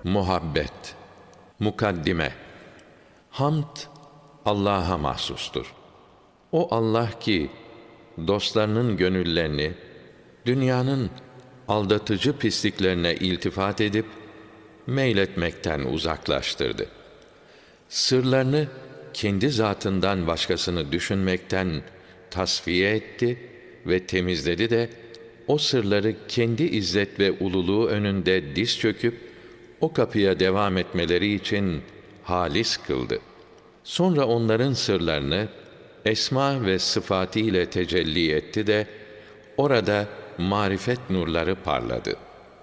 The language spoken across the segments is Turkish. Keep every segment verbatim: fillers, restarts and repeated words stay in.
Muhabbet. Mukaddime. Hamd Allah'a mahsustur. O Allah ki dostlarının gönüllerini dünyanın aldatıcı pisliklerine iltifat edip meyletmekten uzaklaştırdı. Sırlarını kendi zatından başkasını düşünmekten tasfiye etti ve temizledi de o sırları kendi izzet ve ululuğu önünde diz çöküp o kapıya devam etmeleri için halis kıldı. Sonra onların sırlarını esma ve sıfatı ile tecelli etti de orada marifet nurları parladı.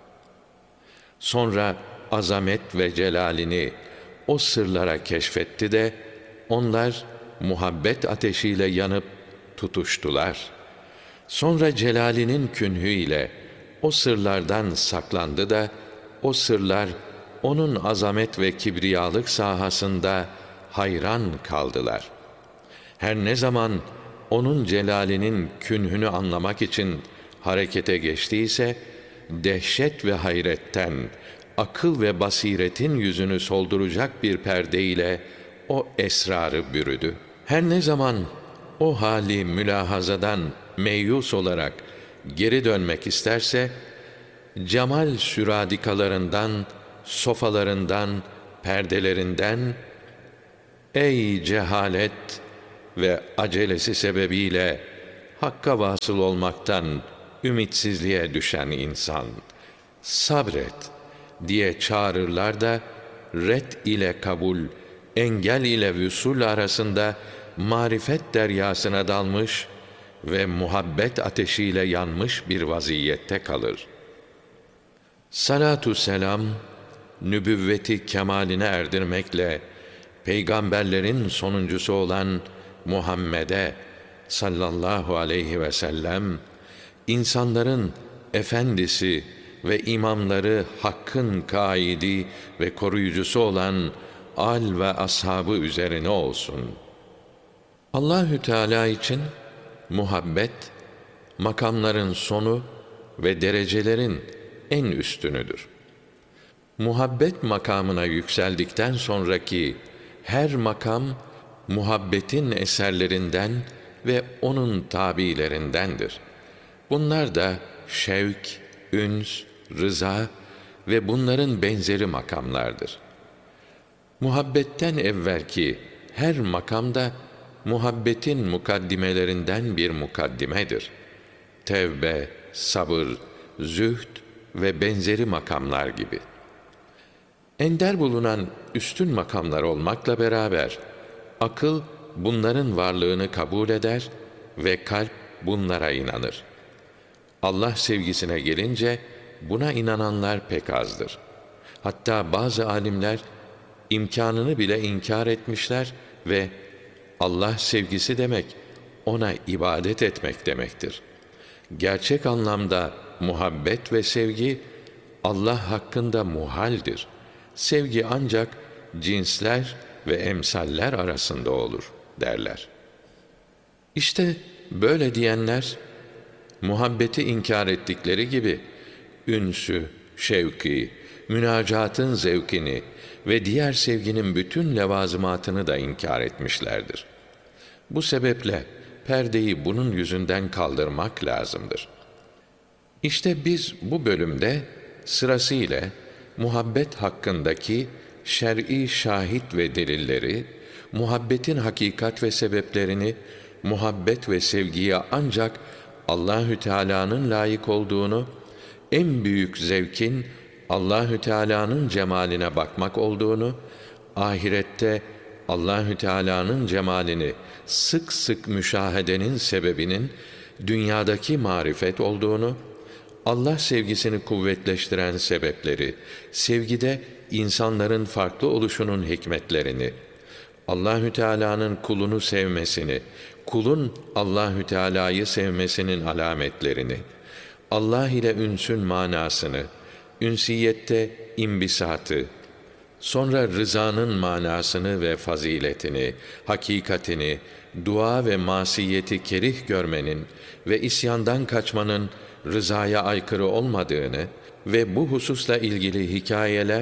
Sonra azamet ve celalini o sırlara keşfetti de onlar muhabbet ateşiyle yanıp tutuştular. Sonra celalinin künhü ile o sırlardan saklandı da o sırlar onun azamet ve kibriyalık sahasında hayran kaldılar. Her ne zaman onun celalinin künhünü anlamak için harekete geçtiyse, dehşet ve hayretten, akıl ve basiretin yüzünü solduracak bir perde ile o esrarı bürüdü. Her ne zaman o hali mülahazadan meyus olarak geri dönmek isterse, cemal süradikalarından, sofalarından, perdelerinden, ey cehalet ve acelesi sebebiyle Hakk'a vasıl olmaktan ümitsizliğe düşen insan, sabret diye çağırırlar da ret ile kabul, engel ile vüsul arasında marifet deryasına dalmış ve muhabbet ateşiyle yanmış bir vaziyette kalır. Salatu selam, nübüvveti kemaline erdirmekle peygamberlerin sonuncusu olan Muhammed'e sallallahu aleyhi ve sellem, insanların efendisi ve imamları Hakk'ın kaidi ve koruyucusu olan âl ve ashabı üzerine olsun. Allahü Teala için muhabbet, makamların sonu ve derecelerin en üstünüdür. Muhabbet makamına yükseldikten sonraki her makam, muhabbetin eserlerinden ve onun tabilerindendir. Bunlar da şevk, üns, rıza ve bunların benzeri makamlardır. Muhabbetten evvelki her makamda muhabbetin mukaddimelerinden bir mukaddimedir. Tevbe, sabır, zühd ve benzeri makamlar gibi. Ender bulunan üstün makamlar olmakla beraber, akıl bunların varlığını kabul eder ve kalp bunlara inanır. Allah sevgisine gelince buna inananlar pek azdır. Hatta bazı alimler imkanını bile inkar etmişler ve Allah sevgisi demek ona ibadet etmek demektir. Gerçek anlamda muhabbet ve sevgi Allah hakkında muhaldir. Sevgi ancak cinsler ve emsaller arasında olur derler. İşte böyle diyenler muhabbeti inkar ettikleri gibi ünsü, şevki, münacatın zevkini ve diğer sevginin bütün levazımatını da inkar etmişlerdir. Bu sebeple perdeyi bunun yüzünden kaldırmak lazımdır. İşte biz bu bölümde sırasıyla muhabbet hakkındaki şer'i şahit ve delilleri, muhabbetin hakikat ve sebeplerini, muhabbet ve sevgiye ancak Allahü Teala'nın layık olduğunu, en büyük zevkin Allahü Teala'nın cemaline bakmak olduğunu, ahirette Allahü Teala'nın cemalini sık sık müşahedenin sebebinin dünyadaki marifet olduğunu, Allah sevgisini kuvvetleştiren sebepleri, sevgide insanların farklı oluşunun hikmetlerini, Allahü Teala'nın kulunu sevmesini, kulun Allahü Teala'yı sevmesinin alametlerini, Allah ile ünsün manasını, ünsiyette imbisatı, sonra rızanın manasını ve faziletini, hakikatini, dua ve masiyeti kerih görmenin ve isyandan kaçmanın rızaya aykırı olmadığını ve bu hususla ilgili hikayeler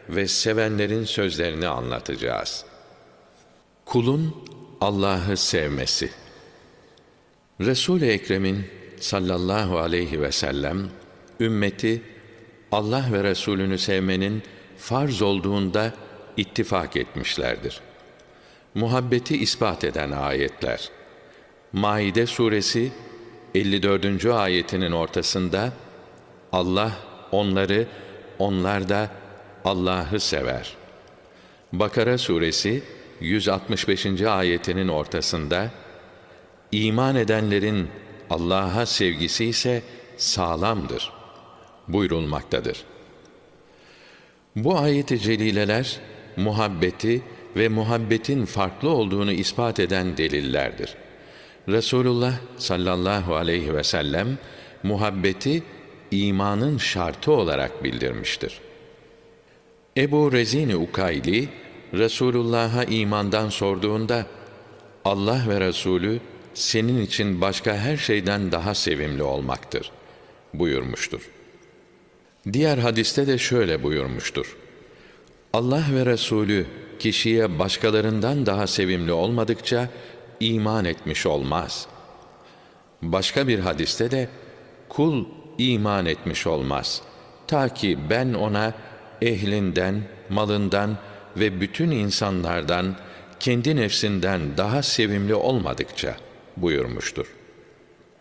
ve sevenlerin sözlerini anlatacağız. Kulun Allah'ı sevmesi. Resul-i Ekrem'in sallallahu aleyhi ve sellem ümmeti Allah ve Resulünü sevmenin farz olduğunda ittifak etmişlerdir. Muhabbeti ispat eden ayetler. Maide suresi elli dördüncü ayetinin ortasında Allah onları, onlar da Allah'ı sever. Bakara suresi yüz altmış beşinci ayetinin ortasında iman edenlerin Allah'a sevgisi ise sağlamdır buyurulmaktadır. Bu ayet-i celileler muhabbeti ve muhabbetin farklı olduğunu ispat eden delillerdir. Resulullah sallallahu aleyhi ve sellem muhabbeti imanın şartı olarak bildirmiştir. Ebu Rezin-i Ukayli Resulullah'a imandan sorduğunda Allah ve Resulü senin için başka her şeyden daha sevimli olmaktır buyurmuştur. Diğer hadiste de şöyle buyurmuştur. Allah ve Resulü kişiye başkalarından daha sevimli olmadıkça iman etmiş olmaz. Başka bir hadiste de kul iman etmiş olmaz. Ta ki ben ona ehlinden, malından ve bütün insanlardan, kendi nefsinden daha sevimli olmadıkça buyurmuştur.